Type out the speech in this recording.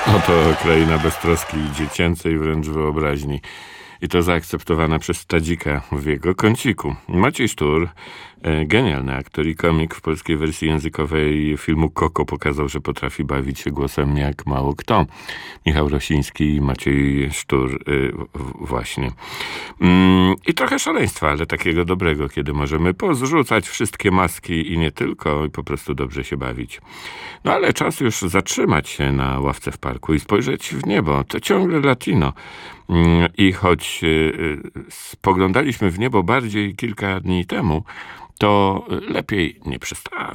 Oto kraina beztroski i dziecięcej wręcz wyobraźni. I to zaakceptowana przez Tadzika w jego kąciku. Maciej Sztur, genialny aktor i komik, w polskiej wersji językowej filmu Koko pokazał, że potrafi bawić się głosem jak mało kto. Michał Rosiński i Maciej Sztur właśnie. I trochę szaleństwa, ale takiego dobrego, kiedy możemy pozrzucać wszystkie maski i nie tylko, i po prostu dobrze się bawić. No ale czas już zatrzymać się na ławce w parku i spojrzeć w niebo. To ciągle latino. I choć spoglądaliśmy w niebo bardziej kilka dni temu, to lepiej nie przestawać.